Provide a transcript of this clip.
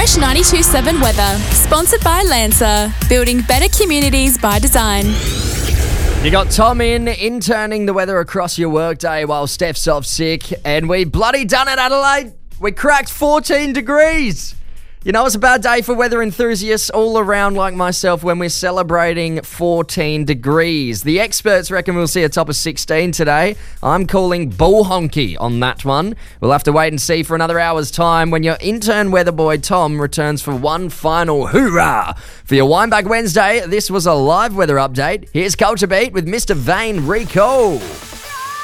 Fresh 92.7 weather, sponsored by Lancer, building better communities by design. You got Tom interning the weather across your workday while Steph's off sick, and we bloody done it, Adelaide. We cracked 14 degrees. You know, it's a bad day for weather enthusiasts all around like myself when we're celebrating 14 degrees. The experts reckon we'll see a top of 16 today. I'm calling bull honky on that one. We'll have to wait and see for another hour's time when your intern weather boy Tom returns for one final hoorah. For your Wineback Wednesday, this was a live weather update. Here's Culture Beat with Mr. Vane Rico.